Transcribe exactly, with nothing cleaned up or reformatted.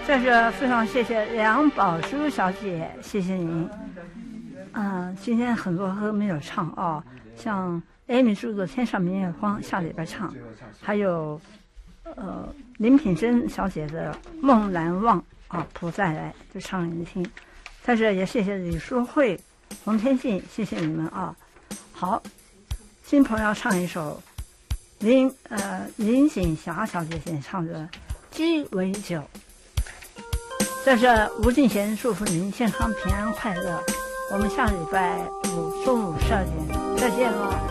这是非常谢谢梁宝珠小姐，谢谢您。嗯、呃，今天很多歌没有唱啊，像艾米著的《天上明月光》下礼拜唱，还有呃林品珍小姐的《梦难忘》啊，不再来就唱给你听。在这也谢谢李淑慧、洪天信，谢谢你们啊。好，新朋友唱一首林呃林锦霞小姐演唱的《鸡尾酒》。这是吴敬贤祝福您健康平安快乐。我们下礼拜五中午十二点再见喽。